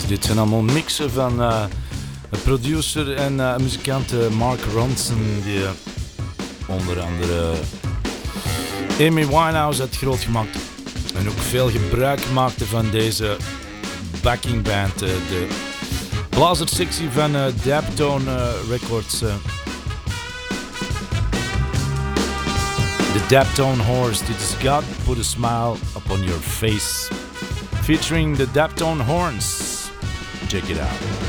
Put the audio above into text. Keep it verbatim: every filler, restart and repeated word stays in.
Dit zijn allemaal mixen van uh, een producer en uh, muzikant uh, Mark Ronson, die uh, onder andere Amy Winehouse had grootgemaakt en ook veel gebruik maakte van deze backingband, uh, de Blazer sectie van uh, Daptone uh, Records. Uh. The Daptone Horse, dit is God Put a Smile Upon Your Face, featuring the Daptone Horns. Check it out.